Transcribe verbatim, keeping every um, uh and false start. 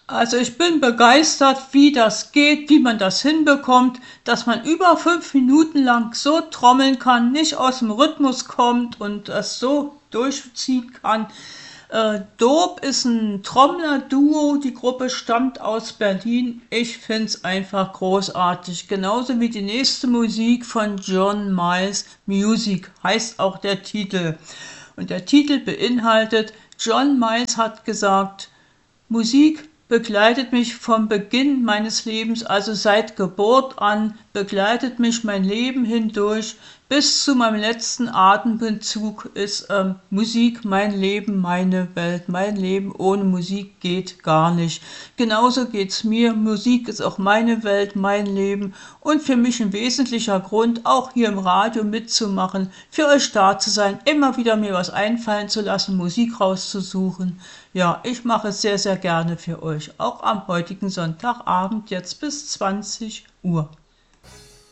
Also ich bin begeistert, wie das geht, wie man das hinbekommt, dass man über fünf Minuten lang so trommeln kann, nicht aus dem Rhythmus kommt und das so durchziehen kann. Äh, Dope ist ein Trommler-Duo, die Gruppe stammt aus Berlin. Ich find's einfach großartig. Genauso wie die nächste Musik von John Miles, Music heißt auch der Titel. Und der Titel beinhaltet, John Miles hat gesagt, Musik begleitet mich vom Beginn meines Lebens, also seit Geburt an, begleitet mich mein Leben hindurch. Bis zu meinem letzten Atemzug ist ähm, Musik mein Leben, meine Welt. Mein Leben ohne Musik geht gar nicht. Genauso geht's mir. Musik ist auch meine Welt, mein Leben und für mich ein wesentlicher Grund, auch hier im Radio mitzumachen, für euch da zu sein, immer wieder mir was einfallen zu lassen, Musik rauszusuchen. Ja, ich mache es sehr, sehr gerne für euch, auch am heutigen Sonntagabend jetzt bis zwanzig Uhr.